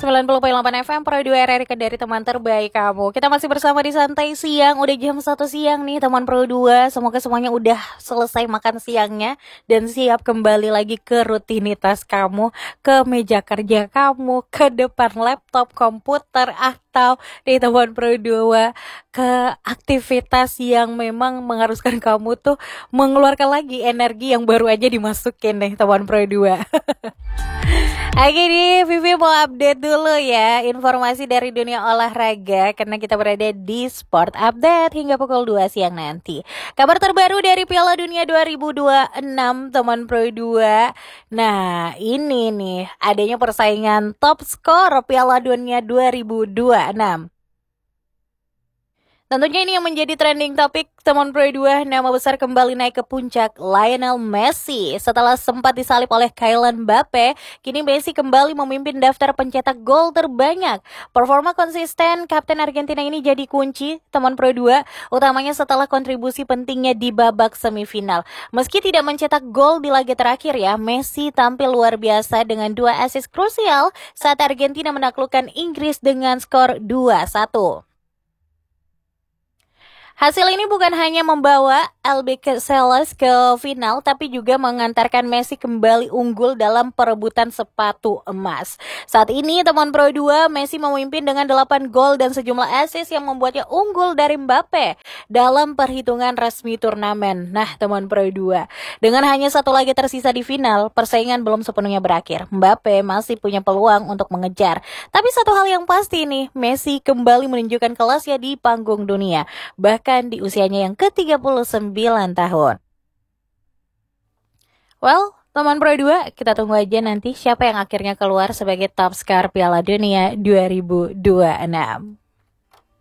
90,8 FM Pro 2 RRI dari teman terbaik kamu. Kita masih bersama di Santai Siang. Udah jam 1 siang nih teman Pro 2. Semoga semuanya udah selesai makan siangnya dan siap kembali lagi ke rutinitas kamu, ke meja kerja kamu, ke depan laptop, komputer, atau di teman Pro 2 ke aktivitas yang memang mengharuskan kamu tuh mengeluarkan lagi energi yang baru aja dimasukin deh teman Pro 2. Oke nih, Vivi mau update dulu ya informasi dari dunia olahraga karena kita berada di Sport Update hingga pukul 2 siang nanti. Kabar terbaru dari Piala Dunia 2026 teman Pro 2. Nah, ini nih adanya persaingan top skor Piala Dunia 2026. Tentunya ini yang menjadi trending topik teman Pro 2. Nama besar kembali naik ke puncak, Lionel Messi. Setelah sempat disalip oleh Kylian Mbappe, kini Messi kembali memimpin daftar pencetak gol terbanyak. Performa konsisten Kapten Argentina ini jadi kunci teman Pro 2, utamanya setelah kontribusi pentingnya di babak semifinal. Meski tidak mencetak gol di laga terakhir ya, Messi tampil luar biasa dengan 2 assist krusial saat Argentina menaklukkan Inggris dengan skor 2-1. Hasil ini bukan hanya membawa Albiceleste ke final, tapi juga mengantarkan Messi kembali unggul dalam perebutan sepatu emas. Saat ini teman Pro 2, Messi memimpin dengan 8 gol dan sejumlah assist yang membuatnya unggul dari Mbappe dalam perhitungan resmi turnamen. Nah teman Pro 2, dengan hanya satu lagi tersisa di final, persaingan belum sepenuhnya berakhir. Mbappe masih punya peluang untuk mengejar. Tapi satu hal yang pasti nih, Messi kembali menunjukkan kelasnya di panggung dunia. Bahkan di usianya yang ke-39 tahun. Well, teman Pro 2, kita tunggu aja nanti siapa yang akhirnya keluar sebagai top skor Piala Dunia 2026.